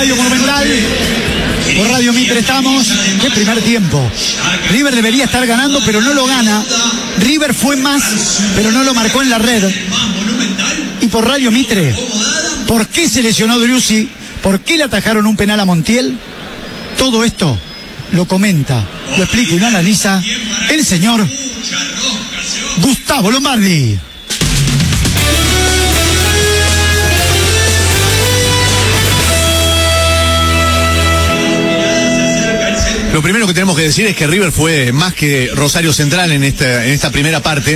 Estadio Monumental. Por Radio Mitre estamos. Qué primer tiempo. River debería estar ganando, pero no lo gana. River fue más, pero no lo marcó en la red. Y por Radio Mitre, ¿por qué se lesionó Driussi? ¿Por qué le atajaron un penal a Montiel? Todo esto lo comenta, lo explica y lo analiza el señor Gustavo Lombardi. Lo primero que tenemos que decir es que River fue más que Rosario Central en esta primera parte.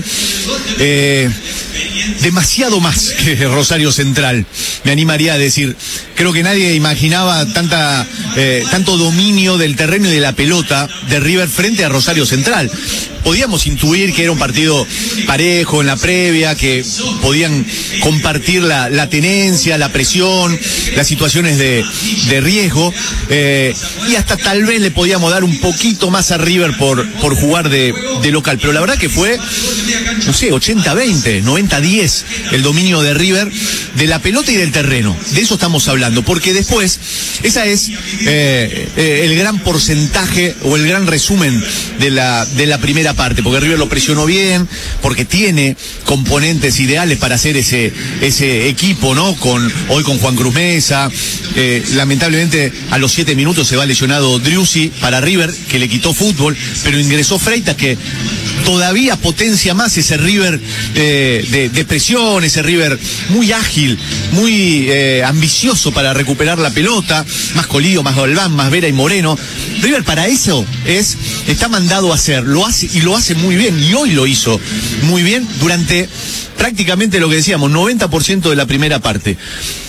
Demasiado más que Rosario Central, me animaría a decir. Creo que nadie imaginaba tanto dominio del terreno y de la pelota de River frente a Rosario Central. Podíamos intuir que era un partido parejo en la previa, que podían compartir la tenencia, la presión, las situaciones de riesgo, y hasta tal vez le podíamos dar un poquito más a River por jugar de local. Pero la verdad que fue, no sé, 80-20, 90-10 el dominio de River, de la pelota y del terreno. De eso estamos hablando, porque después, esa es el gran porcentaje o el gran resumen de la primera parte, porque River lo presionó bien, porque tiene componentes ideales para hacer ese equipo, ¿no? Hoy con Juan Cruz Mesa, lamentablemente a los 7 minutos se va lesionado Driussi para River, que le quitó fútbol, pero ingresó Freitas, que todavía potencia más ese River de presión, ese River muy ágil, muy ambicioso para recuperar la pelota, más Colillo, más Galván, más Vera y Moreno. River para eso está mandado a hacer, lo hace muy bien, y hoy lo hizo muy bien durante prácticamente lo que decíamos, 90% de la primera parte.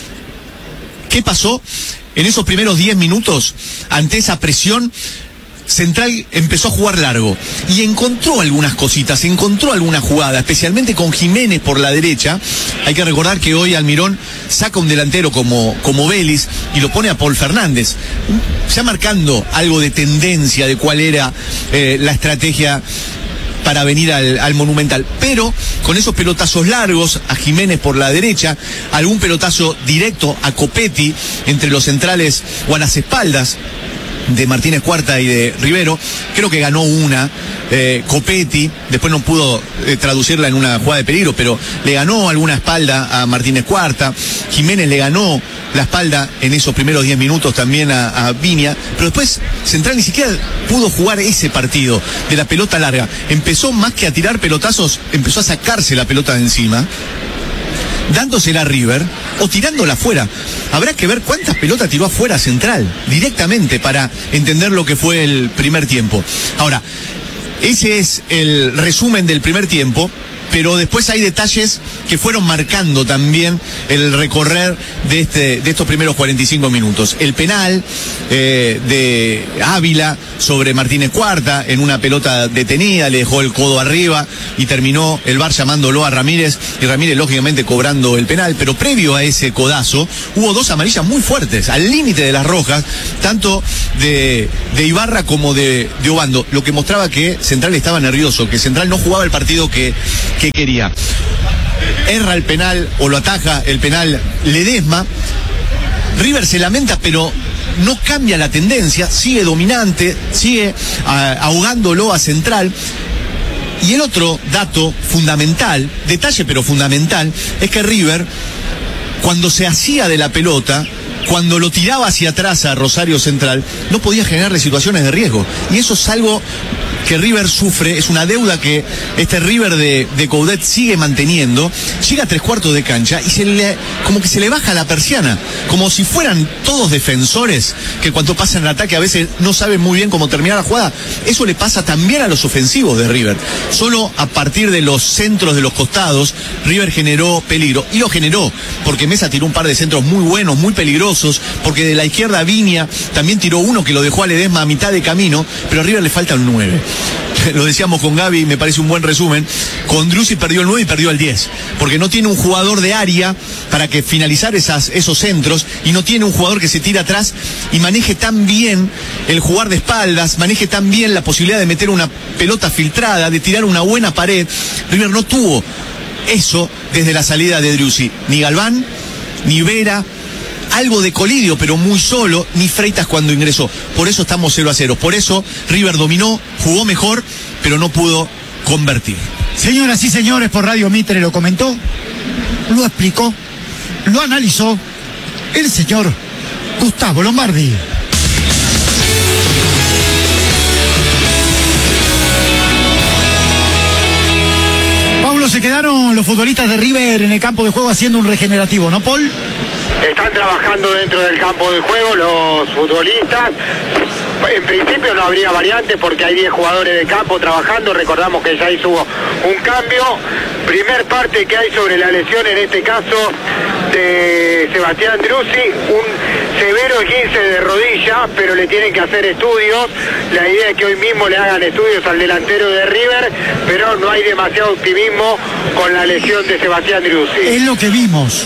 ¿Qué pasó? En esos primeros 10 minutos, ante esa presión, Central empezó a jugar largo y encontró algunas cositas, encontró alguna jugada, especialmente con Jiménez por la derecha. Hay que recordar que hoy Almirón saca un delantero como Vélez y lo pone a Paul Fernández, ya marcando algo de tendencia de cuál era la estrategia para venir al Monumental, pero con esos pelotazos largos a Jiménez por la derecha, algún pelotazo directo a Copetti entre los centrales o a las espaldas de Martínez Cuarta y de Rivero. Creo que ganó una Copetti, después no pudo traducirla en una jugada de peligro, pero le ganó alguna espalda a Martínez Cuarta. Jiménez le ganó la espalda en esos primeros 10 minutos también a Viña, pero después Central ni siquiera pudo jugar ese partido de la pelota larga. Empezó más que a tirar pelotazos, empezó a sacarse la pelota de encima, dándosela a River o tirándola afuera. Habrá que ver cuántas pelotas tiró afuera Central directamente para entender lo que fue el primer tiempo. Ahora, ese es el resumen del primer tiempo, pero después hay detalles que fueron marcando también el recorrer de estos primeros 45 minutos. El penal de Ávila sobre Martínez Cuarta en una pelota detenida, le dejó el codo arriba y terminó el VAR llamándolo a Ramírez, y Ramírez lógicamente cobrando el penal. Pero previo a ese codazo hubo 2 amarillas muy fuertes, al límite de las rojas, tanto de Ibarra como de Obando, lo que mostraba que Central estaba nervioso, que Central no jugaba el partido que quería. Erra el penal o lo ataja el penal Ledesma. River se lamenta, pero no cambia la tendencia, sigue dominante, sigue ahogándolo a Central. Y el otro dato fundamental, detalle pero fundamental, es que River, cuando se hacía de la pelota, cuando lo tiraba hacia atrás a Rosario Central, no podía generarle situaciones de riesgo. Y eso es algo que River sufre, es una deuda que este River de Coudet sigue manteniendo. Llega a 3/4 de cancha y como que se le baja la persiana, como si fueran todos defensores que cuando pasan el ataque a veces no saben muy bien cómo terminar la jugada. Eso le pasa también a los ofensivos de River. Solo a partir de los centros de los costados River generó peligro, y lo generó porque Mesa tiró un par de centros muy buenos, muy peligrosos, porque de la izquierda Viña también tiró uno que lo dejó a Ledesma a mitad de camino, pero a River le falta un 9. Lo decíamos con Gaby, me parece un buen resumen. Con Driussi perdió el 9 y perdió el 10, porque no tiene un jugador de área para que finalizar esos centros, y no tiene un jugador que se tire atrás y maneje tan bien el jugar de espaldas, maneje tan bien la posibilidad de meter una pelota filtrada, de tirar una buena pared. River no tuvo eso desde la salida de Driussi, ni Galván, ni Vera. algo de Colidio, pero muy solo, ni Freitas cuando ingresó. Por eso estamos 0-0. Por eso River dominó, jugó mejor, pero no pudo convertir. Señoras y señores, por Radio Mitre lo comentó, lo explicó, lo analizó el señor Gustavo Lombardi. Pablo, se quedaron los futbolistas de River en el campo de juego haciendo un regenerativo, ¿no, Paul? Están trabajando dentro del campo de juego los futbolistas. En principio no habría variante porque hay 10 jugadores de campo trabajando. Recordamos que ya hizo un cambio. Primer parte que hay sobre la lesión, en este caso de Sebastián Driussi, un severo esguince de rodilla, pero le tienen que hacer estudios. La idea es que hoy mismo le hagan estudios al delantero de River, pero no hay demasiado optimismo con la lesión de Sebastián Driussi. Es lo que vimos,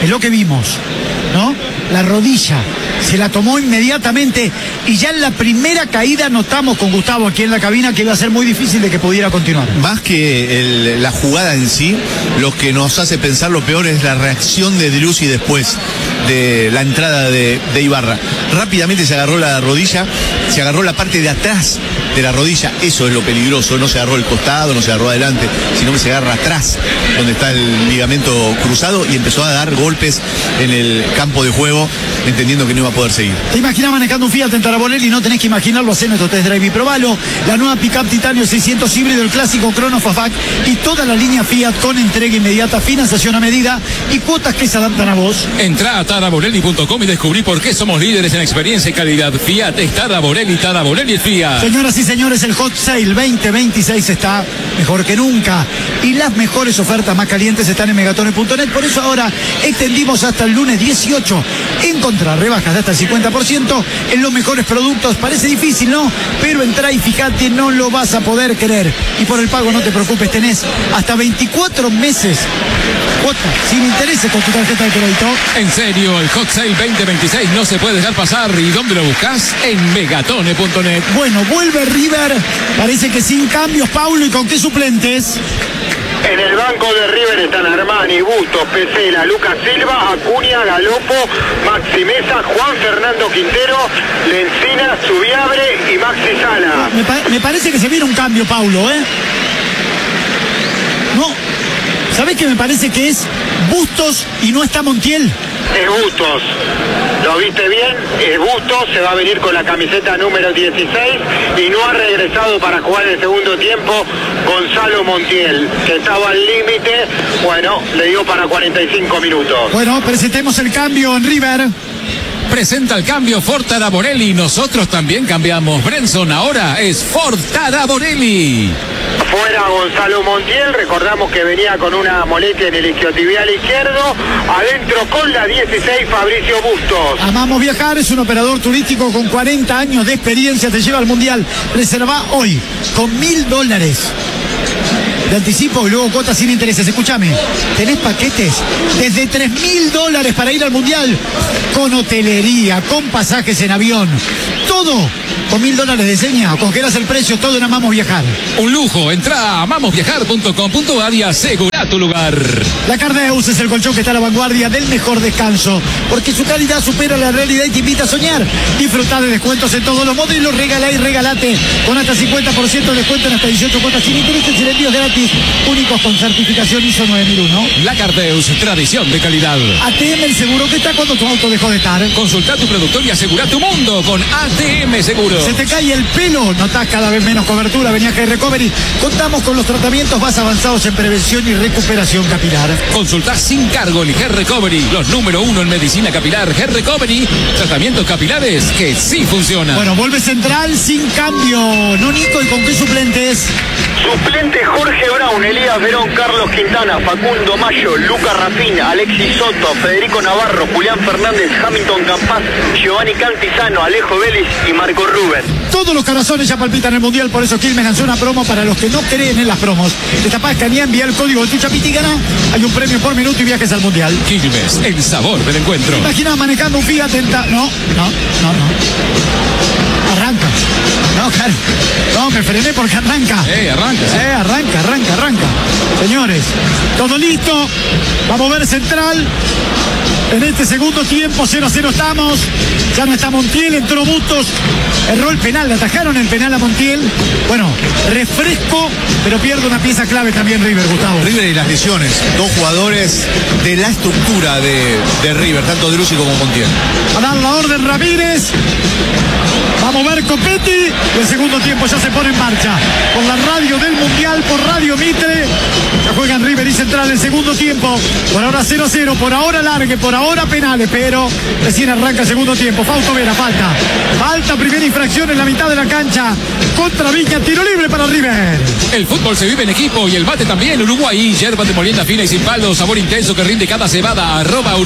¿no? La rodilla se la tomó inmediatamente y ya en la primera caída notamos con Gustavo aquí en la cabina que iba a ser muy difícil de que pudiera continuar. Más que la jugada en sí, lo que nos hace pensar lo peor es la reacción de Driussi después de la entrada de Ibarra. Rápidamente se agarró la rodilla, se agarró la parte de atrás de la rodilla, eso es lo peligroso, no se agarró el costado, no se agarró adelante, sino que se agarra atrás, donde está el ligamento cruzado, y empezó a dar golpes en el campo de juego, entendiendo que no iba a poder seguir. ¿Te imaginas manejando un Fiat en Taraborelli? No tenés que imaginarlo, hacé nuestro test drive y probalo. La nueva Pickup Titanio 600 híbrido, el clásico Crono Fastback y toda la línea Fiat con entrega inmediata, financiación a medida y cuotas que se adaptan a vos. Entrá a taraborelli.com y descubrí por qué somos líderes en experiencia y calidad. Fiat es Taraborelli, Taraborelli es Fiat. Señoras y señores, el Hot Sale 2026 está mejor que nunca y las mejores ofertas más calientes están en megatones.net. Por eso ahora extendimos hasta el lunes 18 encontrar rebajas de hasta el 50% en los mejores productos. Parece difícil, ¿no? Pero entrá y fíjate, no lo vas a poder creer. Y por el pago no te preocupes, tenés hasta 24 meses cuota sin intereses con tu tarjeta de crédito. En serio, el Hot Sale 2026 no se puede dejar pasar. ¿Y dónde lo buscas? En megatone.net. Bueno, vuelve River, parece que sin cambios, Paulo, ¿y con qué suplentes? En el banco de River están Armani, Bustos, Pesela, Lucas Silva, Acuña, Galopo, Maxi Mesa, Juan Fernando Quintero, Lencina, Subiabre y Maxi Sala. Me parece que se viene un cambio, Paulo, ¿eh? No, ¿sabés qué me parece que es? Bustos y no está Montiel. Es Bustos, lo viste bien, es Bustos, se va a venir con la camiseta número 16 y no ha regresado para jugar el segundo tiempo Gonzalo Montiel, que estaba al límite, bueno, le dio para 45 minutos. Bueno, presentemos el cambio en River. Presenta el cambio Ford Taraborelli. Nosotros también cambiamos. Brenson ahora es Ford Taraborelli. Fuera Gonzalo Montiel, recordamos que venía con una molestia en el isquiotibial izquierdo. Adentro con la 16 Fabricio Bustos. Amamos Viajar es un operador turístico con 40 años de experiencia, te lleva al Mundial. Reserva hoy con $1.000 de anticipo y luego cuotas sin intereses. Escúchame, tenés paquetes desde $3.000 para ir al Mundial, con hotelería, con pasajes en avión, todo con $1.000 de seña. Congelas el precio, todo en Amamos Viajar. Un lujo. Entrá a amamosviajar.com.ar y asegura tu lugar. La Cardeus es el colchón que está a la vanguardia del mejor descanso, porque su calidad supera la realidad y te invita a soñar. Disfruta de descuentos en todos los modelos, regala y regalate con hasta 50% de descuento en hasta 18 cuotas sin intereses y envíos gratis, únicos con certificación ISO 9001. La Cardeus, tradición de calidad. ATM, el seguro que está cuando tu auto dejó de estar. Consulta tu productor y asegura tu mundo con ATM Seguro. Se te cae el pelo, notás cada vez menos cobertura, venía Hair Recovery. Contamos con los tratamientos más avanzados en prevención y recuperación capilar. Consulta sin cargo el Hair Recovery, los número 1 en medicina capilar. Hair Recovery, tratamientos capilares que sí funcionan. Bueno, vuelve Central sin cambio. No, Nico, ¿y con qué suplentes? Suplente Jorge Brown, Elías Verón, Carlos Quintana, Facundo Mayo, Lucas Rafín, Alexis Soto, Federico Navarro, Julián Fernández, Hamilton Campas, Giovanni Cantizano, Alejo Vélez y Marco Rubén. Todos los corazones ya palpitan el Mundial, por eso Quilmes lanzó una promo para los que no creen en las promos. Destapá, escanea, envía el código de tu chapita y gana. Hay un premio por minuto y viajes al Mundial. Quilmes, el sabor del encuentro. Imagina manejando un Fiat No. Arranca. No, claro. No, me frené porque arranca. Arranca. Sí. Arranca. Señores, todo listo. Vamos a ver Central. en este segundo tiempo. 0-0 estamos. Ya no está Montiel, entró Bustos. Erró el penal, le atajaron el penal a Montiel. Bueno, refresco, pero pierde una pieza clave también River, Gustavo. River y las lesiones. Dos jugadores de la estructura de River, tanto Driussi como Montiel. A dar la orden Ramírez. Va a mover Copetti. Y el segundo tiempo ya se pone en marcha. Por la radio del Mundial, por Radio Mitre. Ya juegan River y Central el segundo tiempo. Por ahora 0-0, por ahora largue, por ahora penales, pero recién arranca el segundo tiempo. Fausto Vera, falta. Falta, primera infracción en la mitad de la cancha. Contra Viña, tiro libre para River. El fútbol se vive en equipo y el mate también. Uruguay, yerba de molienda fina y sin palo, sabor intenso que rinde cada cebada.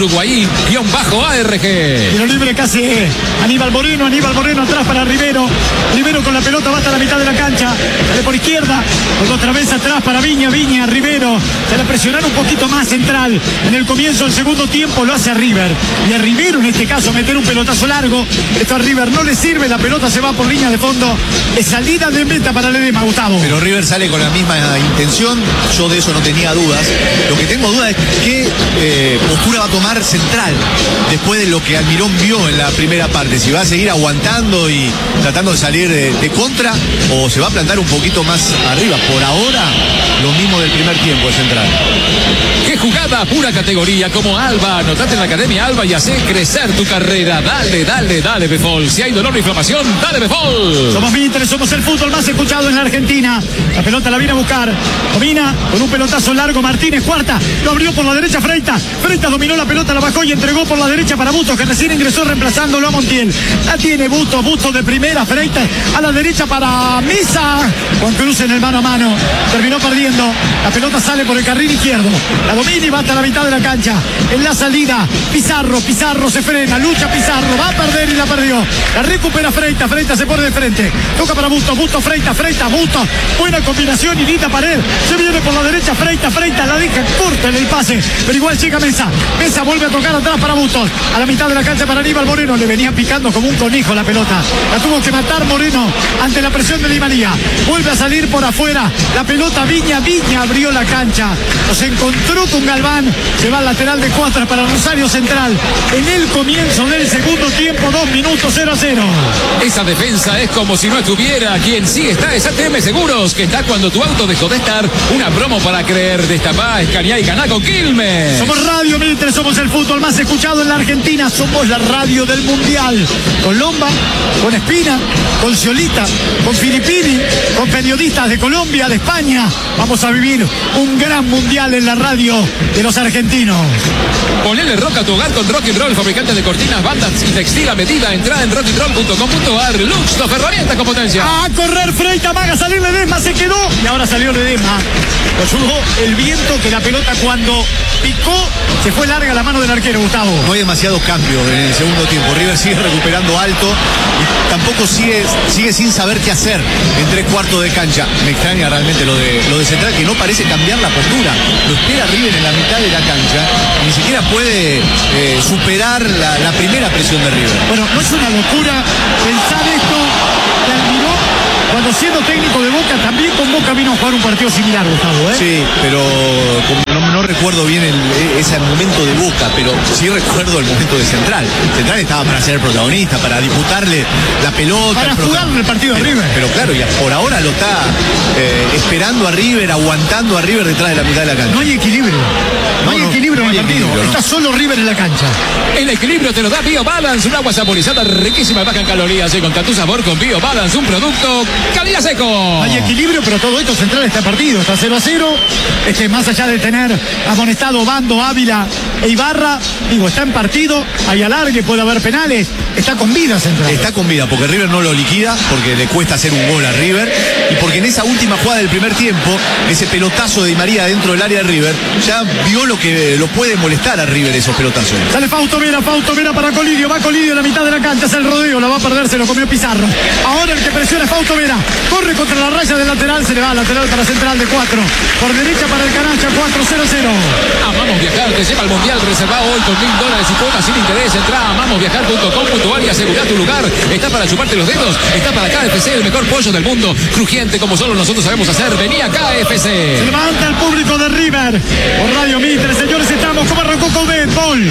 @Uruguay_ARG. Tiro libre casi Aníbal Moreno atrás para Rivero. Rivero con la pelota va hasta la mitad de la cancha. Sale por izquierda, otra vez atrás para Viña, Rivero. Se la presionaron un poquito más Central. En el comienzo del segundo tiempo lo hace a River. Y a Rivero en este caso meter un pelotazo largo. Esto a River no le sirve, la pelota se va por línea de fondo. Es salida de meta para Ledesma, Gustavo. Pero River sale con la misma intención, yo de eso no tenía dudas. Lo que tengo duda es qué postura va a tomar Central después de lo que Almirón vio en la primera parte. Si va a seguir aguantando y tratando de salir de contra o se va a plantar un poquito más arriba. Por ahora, lo mismo del primer tiempo de Central. ¡Qué jugada! Pura categoría como Alba. Anotate en la Academia Alba y hace crecer tu carrera. Dale, Befol. Si hay dolor o inflamación, dale, Befol. Somos Mitre, somos el fútbol más escuchado en la Argentina. La pelota la viene a buscar. Domina con un pelotazo largo Martínez, cuarta. Lo abrió por la derecha Freitas. Freitas dominó la pelota, la bajó y entregó por la derecha para Bustos, que recién ingresó reemplazándolo a Montiel. La tiene Bustos de primera. Freitas a la derecha para Misa. Con Cruz en el mano a mano. Terminó perdiendo. La pelota sale por el carril izquierdo. La domina y va hasta la mitad de la cancha. En la salida, Pizarro se frena, lucha Pizarro, va a perder y la perdió. La recupera Freitas se pone de frente. Toca para Bustos, Freitas, Bustos. Buena combinación y linda pared. Se viene por la derecha Freitas, la deja corta en el pase. Pero igual llega Mesa vuelve a tocar atrás para Bustos. A la mitad de la cancha para Aníbal Moreno. Le venía picando como un conejo la pelota. La tuvo que matar Moreno ante la presión de Di María. Vuelve a salir por afuera. La pelota Viña abrió la cancha. Los encontró con Galván. Se va al lateral de Cuatro para Rosario Central. En el comienzo del segundo tiempo, 2 minutos 0-0. Esa defensa es como si no estuviera. Quien sí está es ATM Seguros, que está cuando tu auto dejó de estar. Una promo para creer. Destapá, escaneá y ganá con Quilmes. Somos Radio Mitre, somos el fútbol más escuchado en la Argentina. Somos la radio del Mundial. Con Lomba, con Espina, con Ciolita, con Filippini, con periodistas de Colombia, de España. Vamos a vivir un gran Mundial en la radio de los argentinos. Ponele rock a tu hogar con Rock and Roll, fabricante de cortinas, bandas y textil a medida. Entrada en rockandroll.com.ar. Luxto, herramienta con potencia. A correr Freitas, Maga, salir Ledesma, se quedó. Y ahora salió Ledesma. Lo ayudó el viento, que la pelota cuando picó se fue larga la mano del arquero, Gustavo. No hay demasiados cambios en el segundo tiempo. River sigue recuperando alto y tampoco sigue sin saber qué hacer en 3/4 de cancha. Me extraña realmente lo de Central, que no parece cambiar la postura. Lo espera River en la mitad de la cancha. Ni siquiera puede superar la primera presión de River. Bueno, no es una locura pensar esto de Almirón cuando siendo técnico de Boca, también con Boca vino a jugar un partido similar, Gustavo, ¿eh? Sí, pero no recuerdo bien ese momento de Boca, pero sí recuerdo el momento de Central. Central estaba para ser protagonista, para disputarle la pelota. Para jugarle el partido a River. Pero claro, ya por ahora lo está esperando a River, aguantando a River detrás de la mitad de la cancha. No hay equilibrio. No hay equilibrio en el partido. Está solo River en la cancha. El equilibrio te lo da BioBalance, un agua saborizada riquísima y baja en calorías y con tanto sabor con BioBalance, un producto calidad seco. No hay equilibrio, pero todo esto Central está partido, está 0-0. Más allá de tener amonestado Bando, Ávila e Ibarra, está en partido, hay alargue, puede haber penales, está con vida Central. Está con vida, porque River no lo liquida, porque le cuesta hacer un gol a River, y porque en esa última jugada del primer tiempo, ese pelotazo de Di María dentro del área de River, ya vio lo que lo puede molestar a River esos pelotazos. Sale Fausto Vera para Colidio, va Colidio en la mitad de la cancha, es el rodeo, la va a perder, se lo comió Pizarro. Ahora el que presiona es Fausto Vera, corre contra la raya del lateral, se le va al lateral para Central de 4, por derecha para el Canalla, 4-0-0. 0. Amamos Viajar te lleva al Mundial. Reserva hoy con $1000 y cuotas sin interés. Entra a amamosviajar.com.ar y asegura tu lugar. Está para chuparte los dedos. Está para KFC, el mejor pollo del mundo. Crujiente como solo nosotros sabemos hacer. Vení a KFC. Se levanta el público de River. Por Radio Mitre, señores, estamos. ¿Cómo arrancó Coudet? Paul.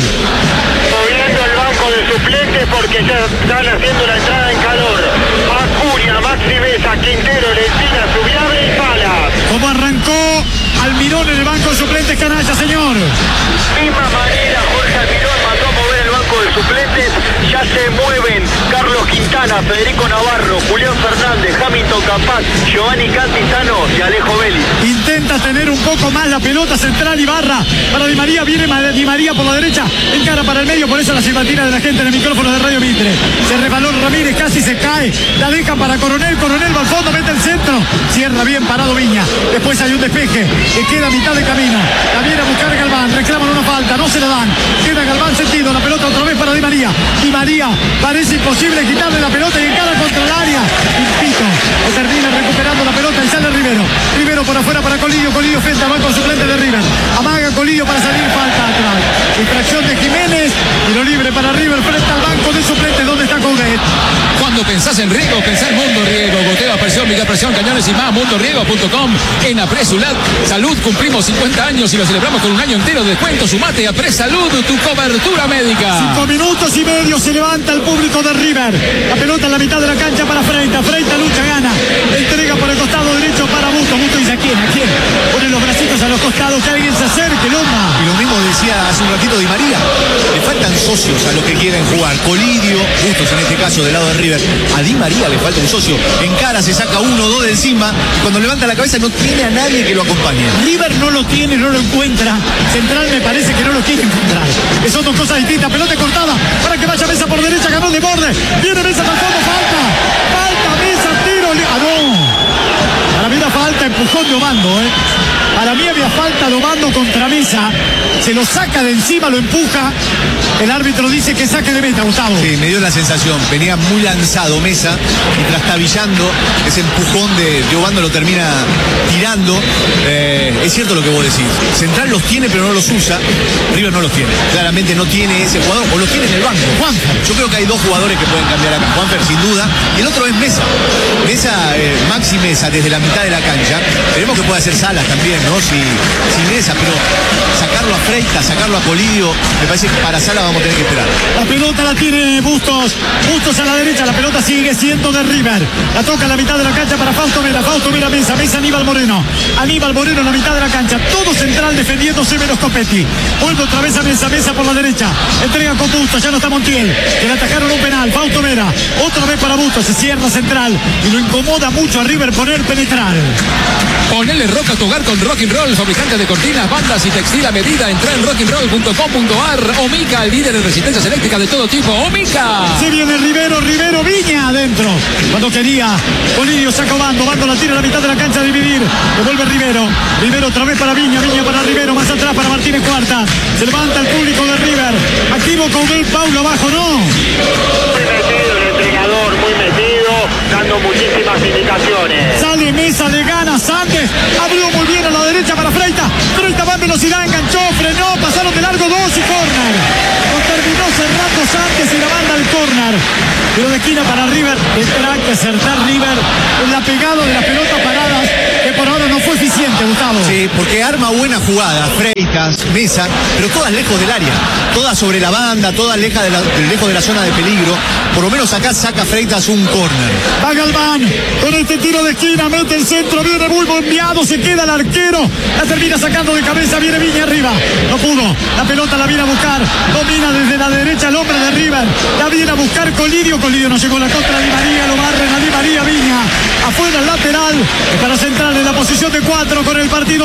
Moviendo el banco de suplentes porque ya están haciendo la entrada en calor. Acuña, Maxi Mesa, Quintero, Lentina, Subiabre y Palas. ¿Cómo arrancó Almirón en el banco de suplentes, canalla, señor? Misma manera, Jorge Almirón mandó a mover el banco de suplentes. Ya se mueven Carlos Quintana, Federico Navarro, Julián Fernández, Hamilton Campas, Giovanni Cantizano y Alejo Vélez. Intenta tener un poco más la pelota central Ibarra para Di María, viene Di María por la derecha, encara para el medio, por eso la silbatina de la gente en el micrófono de Radio Mitre. Se resbaló Ramírez, casi se cae, la deja para Coronel va al fondo, mete el centro, cierra bien parado Viña, después hay un despeje que queda a mitad de camino, la viene a buscar Galván, reclaman una falta, no se la dan, queda Galván sentido, la pelota otra vez para Di María, parece imposible quitarle la pelota y encara contra el área, Pito, o termina recuperando la pelota y sale Rivero por afuera para Colidio frente al banco suplente de River, amaga Colidio para salir, falta atrás, infracción de Jiménez, tiro libre para River frente al banco de suplentes, ¿dónde está Coudet? Cuando pensás en riego, pensá en Mundo Riego. Goteo, presión, mega presión, cañones y más. MundoRiego.com. En Apresulat Salud cumplimos 50 años y lo celebramos con un año entero de descuento. Sumate a Apresalud, tu cobertura médica. 5 minutos y medio se levanta el público de River. La pelota en la mitad de la cancha para Freitas. Freitas lucha, gana. Entrega por el costado derecho para Busto. Busto dice: ¿a quién? Pone los bracitos a los costados, que alguien se acerque, Loma. Y lo mismo decía hace un ratito Di María. Le faltan socios a los que quieren jugar. Colidio, Bustos en este caso del lado de River. A Di María le falta un socio. En cara se saca 1 o 2 de encima. Y cuando levanta la cabeza no tiene a nadie que lo acompañe. River no lo tiene, no lo encuentra. Central me parece que no lo quiere encontrar. Que son dos cosas distintas. Pelota cortada para que vaya Mesa por derecha, ganó de borde. Viene Mesa para fondo, falta Mesa, tiro. No. Para mí la falta, empujón de Obando, Para mí había falta de Obando contra Mesa. Se lo saca de encima, lo empuja. El árbitro dice que saque de meta, Gustavo. Sí, me dio la sensación. Venía muy lanzado Mesa y trastabillando. Ese empujón de Obando lo termina tirando. Es cierto lo que vos decís. Central los tiene, pero no los usa. River no los tiene. Claramente no tiene ese jugador. O los tiene en el banco. Juanfer. Yo creo que hay 2 jugadores que pueden cambiar acá. Juanfer, sin duda. Y el otro es Mesa. Maxi Mesa, desde la mitad de la cancha. Esperemos que pueda hacer Salas también, ¿no? Si Mesa, pero sacarlo a Freitas, sacarlo a Colidio, me parece que para Salas vamos a tener que esperar. La pelota la tiene Bustos a la derecha, la pelota sigue siendo de River, la toca en la mitad de la cancha para Fausto Mera, Mesa, Aníbal Moreno en la mitad de la cancha, todo Central defendiéndose menos Copetti, vuelve otra vez a Mesa por la derecha, entrega con Bustos, ya no está Montiel, que le atacaron un penal, Fausto Mera, otra vez para Bustos, se cierra Central y lo incomoda mucho a River penetrar. Ponele rock a tu hogar con Rock'n'Roll, fabricante de cortinas, bandas y textil a medida. Entra en rock'n'roll.com.ar. Omica, el líder en resistencias eléctricas de todo tipo. Omica. Se viene Rivero, Viña adentro. Cuando quería, Colidio saca Obando la tira a la mitad de la cancha a dividir. Devuelve Rivero otra vez para Viña para Rivero, más atrás para Martínez Cuarta. Se levanta el público de River. Activo Coudet, Paulo abajo, ¿no? Muy metido el entrenador, muy metido, dando muchísimas indicaciones. Sale Mesa, le gana Sánchez, abrió muy bien a la derecha para Freitas va en velocidad, enganchó, frenó, pasaron de largo 2 y córner. Lo terminó cerrando Sánchez y la banda al córner. Pero de esquina para River, tendrá que acertar River en la pegada de las pelotas paradas, que por ahora no fue eficiente, Gustavo. Sí, porque arma buena jugada, Freitas, Mesa, pero todas lejos del área, todas sobre la banda, todas lejos de la zona de peligro. Por lo menos acá saca Freitas un córner. Va Galván con este tiro de esquina, mete el centro, viene muy bombeado, se queda el arquero, la termina sacando de cabeza, viene Viña arriba, no pudo, la pelota la viene a buscar, domina desde la derecha el hombre de River, la viene a buscar Colidio no llegó la contra de Di María, lo barren a Di María, Viña, afuera el lateral, para Central en la posición de 4 con el partido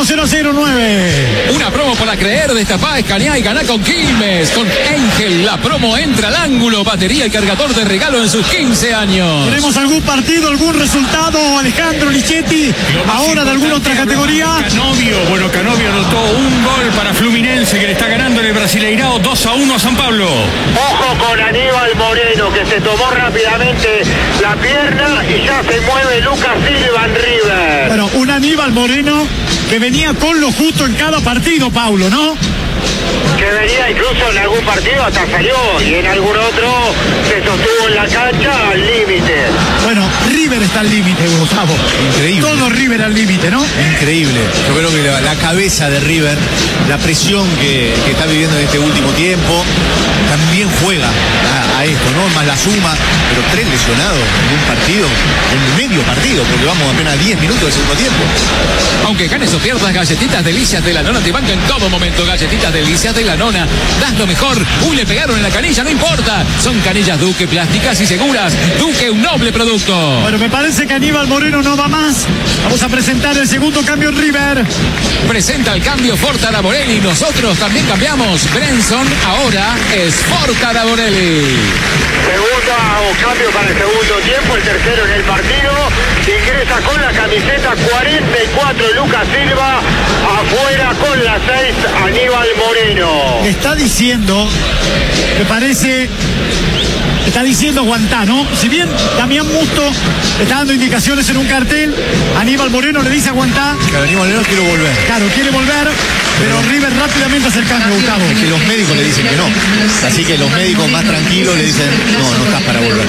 0-0-9. Una promo para creer, destapá, escaneá y ganá con Quilmes, con Ángel, la promo entra al ángulo, batería y cargador de regalo en sus 15 años. ¿Tenemos algún partido, algún resultado, Alejandro Lichetti, ahora de alguna otra categoría? Canovio anotó un gol para Fluminense, que le está ganando el Brasileirao 2-1 a San Pablo. Ojo con Aníbal Moreno, que se tomó rápidamente la pierna y ya se mueve Lucas Silva en River. Bueno, un Aníbal Moreno que venía con lo justo en cada partido, Paulo, ¿no? Que venía incluso en algún partido hasta salió y en algún otro se sostuvo en la cancha al límite. Bueno, River está al límite, Gustavo. Increíble. Todo River al límite, ¿no? Increíble. Yo creo que la cabeza de River, la presión que está viviendo en este último tiempo, también juega a esto, ¿no? Más la suma, pero 3 lesionados en un partido, en medio partido, porque vamos apenas 10 minutos del segundo tiempo. Aunque ganes o pierdas, Galletitas Delicias de la Nona te banca en todo momento. Galletitas Delicias de la Nona, das lo mejor. Uy, le pegaron en la canilla, no importa. Son canillas Duque, plásticas y seguras. Duque, un noble producto. Bueno, me parece que Aníbal Moreno no va más. Vamos a presentar el segundo cambio en River. Presenta el cambio Fort Araborelli. Nosotros también cambiamos. Brenson ahora es Fort Araborelli. Segunda o cambio para el segundo tiempo, el tercero en el partido. Ingresa con la camiseta 44 Lucas Silva. Afuera con la 6 Aníbal Moreno. Está diciendo, me parece, está diciendo aguantá, ¿no? Si bien Damián Musto está dando indicaciones en un cartel, Aníbal Moreno le dice aguantá. Claro, Aníbal Moreno quiere volver. Claro, quiere volver, pero River rápidamente hace el cambio, Gustavo. Es que los médicos le dicen que no. Así que los médicos más tranquilos le dicen, no estás para volver.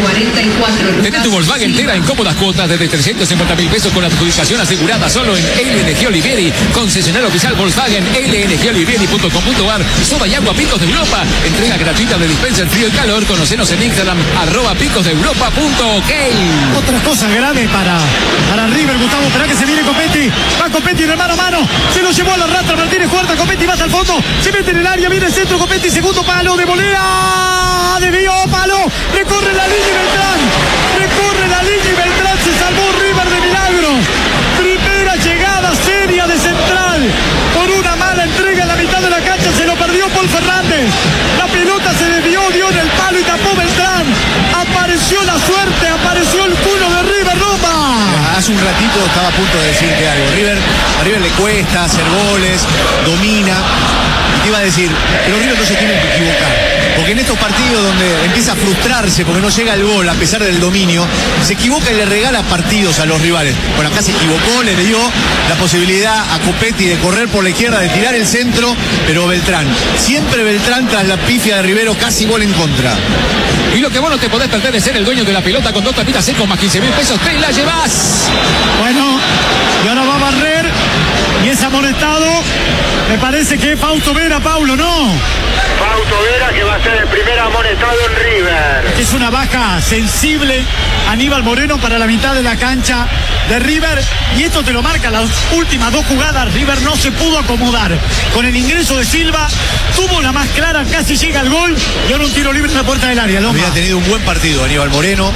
Tenés tu Volkswagen Tera en cómodas cuotas desde 350.000 pesos con adjudicación asegurada solo en LNG Olivieri, concesionario oficial Volkswagen, lngolivieri.com.ar. Soda y agua Picos de Europa, entrega gratuita de dispensa en frío y calor. Conocenos en Instagram, @picosdeeuropa.ok. Otra cosa grave para River, Gustavo. Esperá que se viene Copetti. Va Copetti de mano a mano. Se lo llevó a la rata Martínez Cuarta. Copetti va hasta el fondo. Se mete en el área. Viene el centro. Copetti, segundo palo de volea. Desvió palo. Recorre la línea y Beltrán. Recorre la línea y Beltrán. Se salvó River de milagro. Primera llegada seria de Central. Por una mala entrega en la mitad de la cancha. Se lo perdió Paul Fernández. La pelota se desvió. Dio en el palo y tapó Beltrán. Apareció la suerte. Apareció el culo de River Roma. Hace un ratito estaba a punto de decirte algo. A River le cuesta hacer goles, domina. Te iba a decir, pero River no se tiene que equivocar. Porque en estos partidos donde empieza a frustrarse porque no llega el gol a pesar del dominio, se equivoca y le regala partidos a los rivales. Bueno, acá se equivocó, le dio la posibilidad a Copetti de correr por la izquierda, de tirar el centro, pero Beltrán, siempre Beltrán tras la pifia de Rivero, casi gol en contra. Y lo que vos no te podés perder es ser el dueño de la pelota con 2 tapitas secos más 15.000 pesos. ¡Te la llevas! Bueno, y ahora va a barrer y es amonestado. Me parece que es Fausto Vera, Paulo, ¿no? Fausto Vera, que va a ser el primer amonestado en River. Es una baja sensible Aníbal Moreno para la mitad de la cancha de River, y esto te lo marca las últimas 2 jugadas. River no se pudo acomodar con el ingreso de Silva, tuvo la más clara, casi llega al gol y ahora un tiro libre en la puerta del área. Loma. Había tenido un buen partido Aníbal Moreno,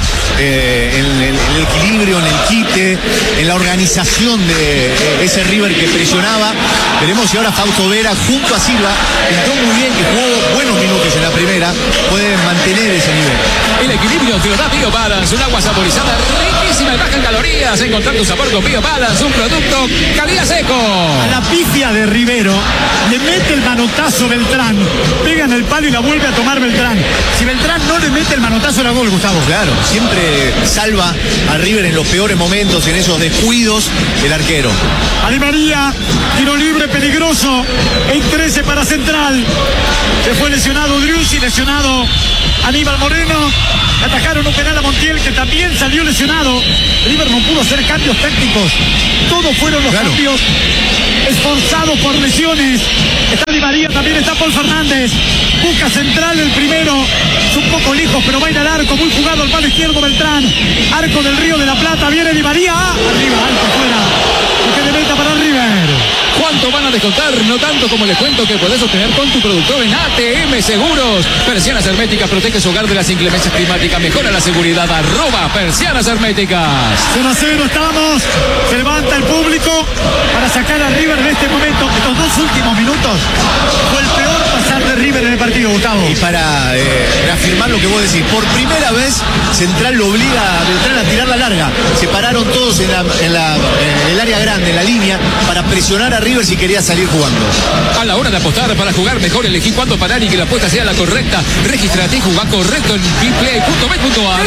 en el equilibrio, en el quite, en la organización de ese River que presionaba. Veremos si ahora Fausto Vera junto a Silva, entró muy bien, que jugó buenos minutos en la primera, puede mantener ese nivel. El equilibrio te lo da Bio Balance, un agua saborizada riquísima y baja en calorías. Encontrar tu sabor con Bio Balance, un producto calidad seco. A la pifia de Rivero le mete el manotazo Beltrán, pega en el palo y la vuelve a tomar Beltrán. Si Beltrán no le mete el manotazo era gol, Gustavo. Claro, siempre salva a River en los peores momentos, en esos descuidos, el arquero. Ali María, tiro libre peligroso en 13 para Central. Se fue lesionado Driussi, lesionado Aníbal Moreno. Atajaron un penal a Montiel, que también salió lesionado. River no pudo hacer cambios tácticos. Todos fueron los cambios esforzados por lesiones. Está Di María, también está Paul Fernández. Busca Central el primero. Es un poco lejos, pero va a ir al arco. Muy jugado al palo izquierdo Beltrán. Arco del Río de la Plata. Viene Di María. Arriba, alto, fuera. Y que le meta para River. ¿Cuánto van a descontar? No tanto como les cuento que podés obtener con tu productor en ATM Seguros. Persianas Herméticas, protege su hogar de las inclemencias climáticas, mejora la seguridad. @Persianas Herméticas. 0-0 estamos. Se levanta el público para sacar a River de este momento. Estos 2 últimos minutos fue el peor pasar de River en el partido, Gustavo. Y para reafirmar lo que vos decís, por primera vez Central lo obliga a Beltrán a tirar la larga. Se pararon todos en el área grande, en la línea, para presionar a River si quería salir jugando. A la hora de apostar, para jugar mejor, elegí cuándo parar y que la apuesta sea la correcta. Regístrate y jugá correcto en bplay.bet.ar.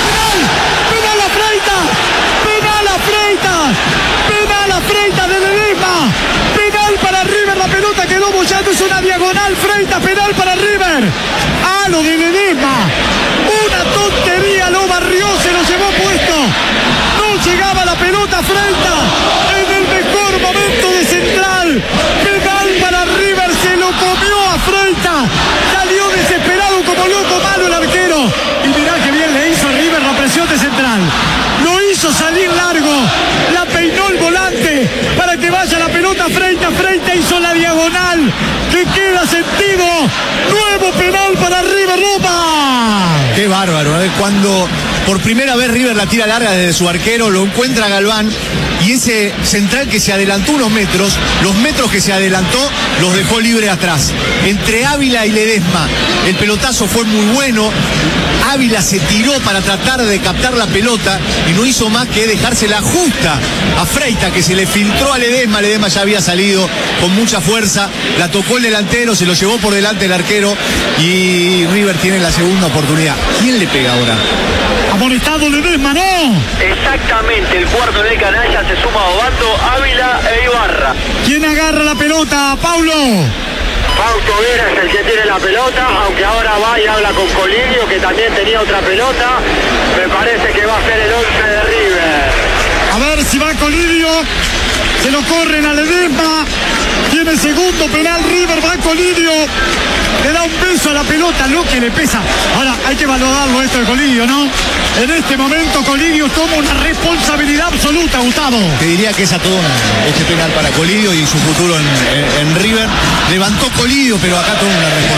¡Penal a Freitas! ¡Penal a Freitas! ¡Penal a Freitas de Ledesma! Ledesma. Penal para River, la pelota quedó bollando, es una diagonal. Freitas, penal para River. Ah, lo de Ledesma. Una tontería, lo barrió, se lo llevó puesto. No llegaba la pelota a Freitas. En el mejor momento de Central. Penal para River, se lo comió a Freitas. Salió desesperado como loco malo el arquero. Y mirá que bien le hizo a River la presión de Central. Lo hizo salir largo. La peinó el volante para que vaya la pelota a Freitas. Freitas hizo la diagonal que queda sentido. Nuevo penal para River, Roma. Qué bárbaro, ¿eh? Cuando por primera vez River la tira larga desde su arquero, lo encuentra Galván y ese Central que se adelantó unos metros, los metros que se adelantó los dejó libre atrás. Entre Ávila y Ledesma, el pelotazo fue muy bueno. Ávila se tiró para tratar de captar la pelota y no hizo más que dejársela justa a Freitas, que se le filtró a Ledesma. Ledesma ya había salido con mucha fuerza, la tocó el delantero, se lo llevó por delante el arquero y River tiene la segunda oportunidad. ¿Quién le pega ahora? Amonestado Ledesma, ¿no? Exactamente, el cuarto del canalla se suma a Obando, Ávila e Ibarra. ¿Quién agarra la pelota, Paulo? Fausto Vera es el que tiene la pelota, aunque ahora va y habla con Colidio, que también tenía otra pelota. Me parece que va a ser el 11 de River. A ver si va Colidio. Se lo corren a Ledesma. Tiene segundo penal River, va Colidio. Le da un beso a la pelota, lo que le pesa. Ahora hay que valorarlo esto de Colidio, ¿no? En este momento Colidio toma una responsabilidad absoluta, Gustavo. Te diría que es a todo este penal para Colidio y su futuro en River. Levantó Colidio, pero acá toma una responsabilidad.